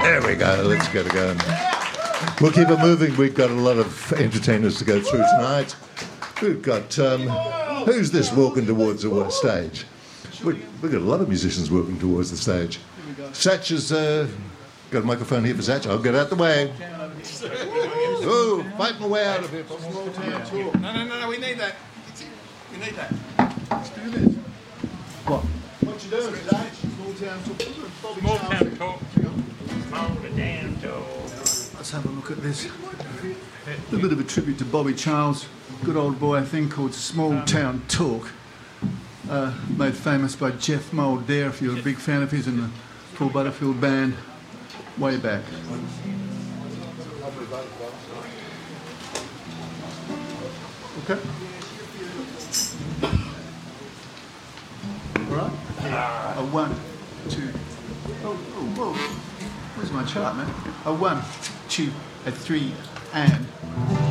There we go. Let's get it going. We'll keep it moving. We've got a lot of entertainers to go through tonight. We've got... who's this walking towards the stage? We've got a lot of musicians walking towards the stage. Satch has got a microphone here for Satch. I'll get out the way. Oh, fighting my way out of here. Small town talk. No, we need that. We need that. Let's do this. What you doing, Satch? Small town talk. Small town talk. Small town talk. Let's have a look at this. A bit of a tribute to Bobby Charles. Good old boy, I think, called Small Town Talk. Made famous by Jeff Muldair, if you're a big fan of his, in the Paul Butterfield band, way back. Okay. All right. A 1, 2. Oh, whoa. Where's my chart, man? A 1, 2, a 3, and...